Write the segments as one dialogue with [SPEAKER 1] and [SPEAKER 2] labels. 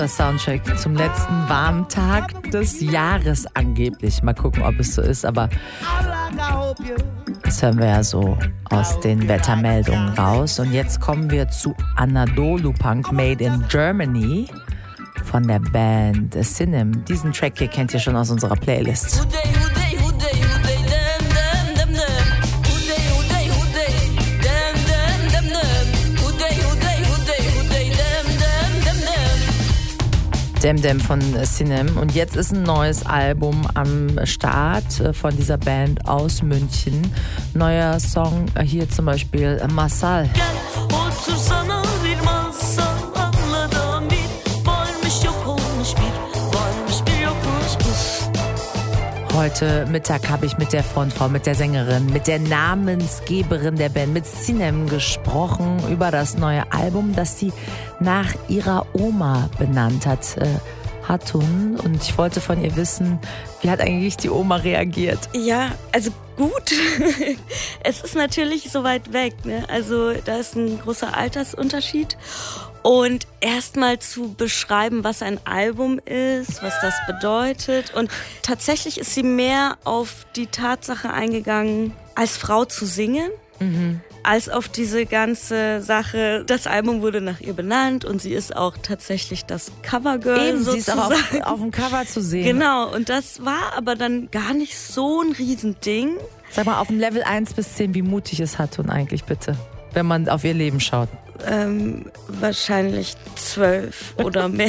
[SPEAKER 1] Das Soundtrack zum letzten warmen Tag des Jahres angeblich. Mal gucken, ob es so ist, aber das hören wir ja so aus den Wettermeldungen raus. Und jetzt kommen wir zu Anadolu Punk Made in Germany von der Band Sinem. Diesen Track hier kennt ihr schon aus unserer Playlist. Dem Dem von Sinem. Und jetzt ist ein neues Album am Start von dieser Band aus München. Neuer Song hier zum Beispiel Masal. Heute Mittag habe ich mit der Frontfrau, mit der Sängerin, mit der Namensgeberin der Band, mit Sinem gesprochen über das neue Album, das sie nach ihrer Oma benannt hat, Hatun. Und ich wollte von ihr wissen, wie hat eigentlich die Oma reagiert?
[SPEAKER 2] Ja, also gut. Es ist natürlich so weit weg, ne? Also da ist ein großer Altersunterschied. Und erstmal zu beschreiben, was ein Album ist, was das bedeutet. Und tatsächlich ist sie mehr auf die Tatsache eingegangen, als Frau zu singen, als auf diese ganze Sache. Das Album wurde nach ihr benannt und sie ist auch tatsächlich das Covergirl.
[SPEAKER 1] Eben,
[SPEAKER 2] sozusagen.
[SPEAKER 1] Sie ist auch auf dem Cover zu sehen.
[SPEAKER 2] Genau, und das war aber dann gar nicht so ein Riesending.
[SPEAKER 1] Sag mal, auf dem Level 1 bis 10, wie mutig ist Hatun eigentlich bitte, wenn man auf ihr Leben schaut?
[SPEAKER 2] Wahrscheinlich 12 oder mehr.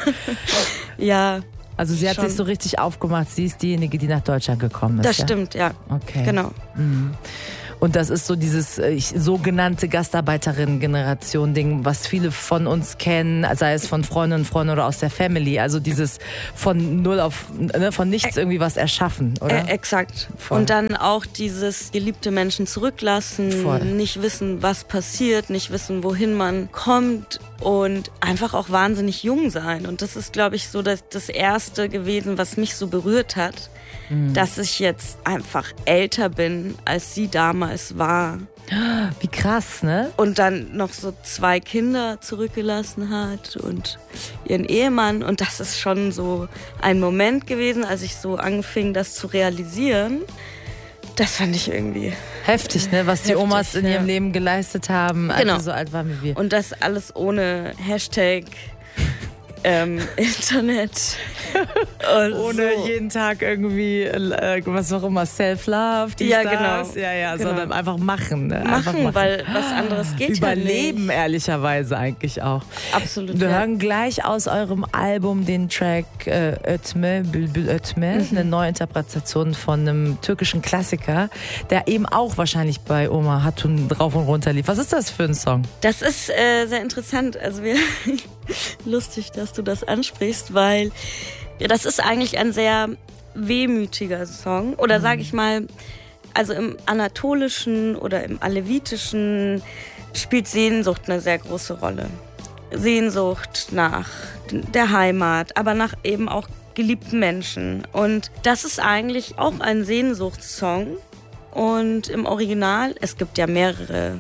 [SPEAKER 2] Ja.
[SPEAKER 1] Also sie hat sich so richtig aufgemacht, sie ist diejenige, die nach Deutschland gekommen ist.
[SPEAKER 2] Das stimmt, ja.
[SPEAKER 1] Okay.
[SPEAKER 2] Genau.
[SPEAKER 1] Und das ist so dieses sogenannte Gastarbeiterinnen-Generation-Ding, was viele von uns kennen, sei es von Freundinnen und Freunden oder aus der Family. Also dieses von null auf, von nichts irgendwie was erschaffen, oder?
[SPEAKER 2] Exakt.
[SPEAKER 1] Voll.
[SPEAKER 2] Und dann auch dieses geliebte Menschen zurücklassen, nicht wissen, was passiert, nicht wissen, wohin man kommt und einfach auch wahnsinnig jung sein. Und das ist, glaube ich, so das Erste gewesen, was mich so berührt hat. Dass ich jetzt einfach älter bin, als sie damals war.
[SPEAKER 1] Wie krass, ne?
[SPEAKER 2] Und dann noch so 2 Kinder zurückgelassen hat und ihren Ehemann. Und das ist schon so ein Moment gewesen, als ich so anfing, das zu realisieren. Das fand ich irgendwie
[SPEAKER 1] heftig, ne? Was die Omas in ihrem Leben geleistet haben, als sie so alt waren wie wir.
[SPEAKER 2] Und das alles ohne Hashtag Internet. Und
[SPEAKER 1] ohne so. Jeden Tag irgendwie, was auch immer, Self-Love,
[SPEAKER 2] genau.
[SPEAKER 1] Ja, genau. Sondern einfach machen. Ne?
[SPEAKER 2] Machen, weil was anderes geht
[SPEAKER 1] Überleben,
[SPEAKER 2] ja nicht.
[SPEAKER 1] Ehrlicherweise eigentlich auch.
[SPEAKER 2] Absolut.
[SPEAKER 1] Wir hören gleich aus eurem Album den Track Ötme, Bülbül Ötme, eine Neuinterpretation von einem türkischen Klassiker, der eben auch wahrscheinlich bei Oma Hatun drauf und runter lief. Was ist das für ein Song?
[SPEAKER 2] Das ist sehr interessant. Also lustig, dass du das ansprichst, weil das ist eigentlich ein sehr wehmütiger Song. Oder sage ich mal, also im Anatolischen oder im Alevitischen spielt Sehnsucht eine sehr große Rolle. Sehnsucht nach der Heimat, aber nach eben auch geliebten Menschen. Und das ist eigentlich auch ein Sehnsuchtssong. Und im Original, es gibt ja mehrere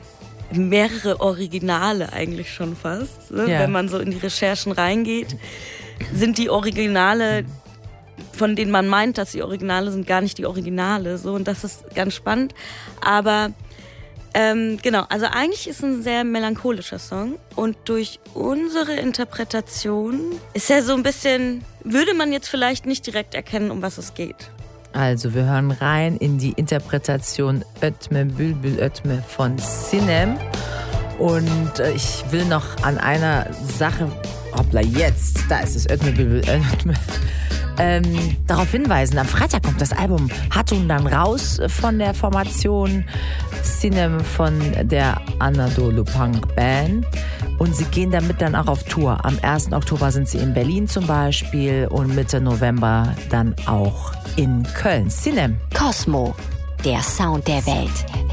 [SPEAKER 2] Originale eigentlich schon fast. Ne? Ja. Wenn man so in die Recherchen reingeht, sind die Originale, von denen man meint, dass sie Originale sind, gar nicht die Originale. So, und das ist ganz spannend. Aber genau, also eigentlich ist es ein sehr melancholischer Song. Und durch unsere Interpretation ist er so ein bisschen, würde man jetzt vielleicht nicht direkt erkennen, um was es geht.
[SPEAKER 1] Also wir hören rein in die Interpretation Ötme, Bülbül Ötme von Sinem. Und ich will noch an einer Sache, hoppla jetzt, da ist es Ötme, Bülbül Ötme, darauf hinweisen. Am Freitag kommt das Album Hatun dann raus von der Formation Sinem von der Anadolu Punk Band. Und sie gehen damit dann auch auf Tour. Am 1. Oktober sind sie in Berlin zum Beispiel und Mitte November dann auch in Köln. Sinem.
[SPEAKER 3] Cosmo, der Sound der Welt.